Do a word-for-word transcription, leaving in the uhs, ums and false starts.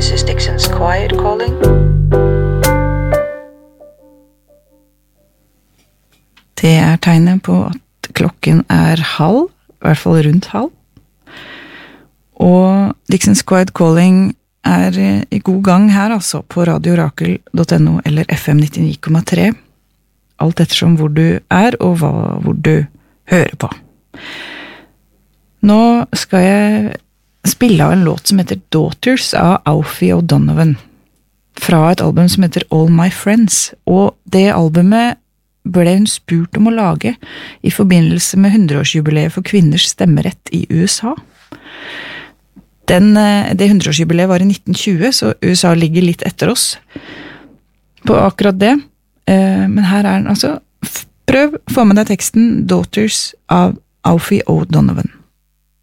This is Dixon's Quiet calling. Det er tegnet på at klokken er halv, I hvert fall rundt halv. Og Dixon's Quiet Calling er I god gang her, altså, på radio orakel punktum no eller F M nittini komma tre. Alt ettersom hvor du er, og hva, hvor du hører på. Nå skal jeg spille av en låt som heter Daughters av Alfie O'Donovan, fra et album som heter All My Friends, og det albumet ble hun spurt om å lage I forbindelse med hundreårsjubileet for kvinners stemmerett I U S A. Den, det hundreårsjubileet var I nitten tjue, så U S A ligger litt etter oss på akkurat det. Men her er den altså, prøv, få med deg teksten Daughters av Alfie O'Donovan.